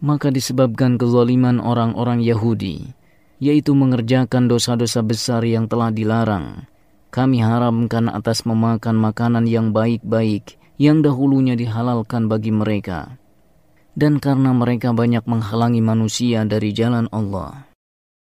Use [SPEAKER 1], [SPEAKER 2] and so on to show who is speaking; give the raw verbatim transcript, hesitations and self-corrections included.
[SPEAKER 1] Maka disebabkan kezaliman orang-orang Yahudi, yaitu mengerjakan dosa-dosa besar yang telah dilarang, kami haramkan atas memakan makanan yang baik-baik yang dahulunya dihalalkan bagi mereka. Dan karena mereka banyak menghalangi manusia dari jalan Allah,